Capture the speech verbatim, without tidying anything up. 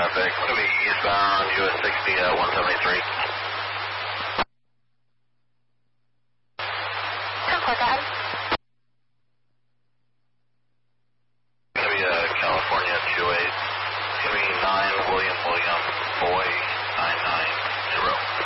traffic. It's going to be eastbound U S sixty at one seventy-three. ten four, Dad. It's going to be uh, California two eight. It's going to be nine William William Boy nine nine zero.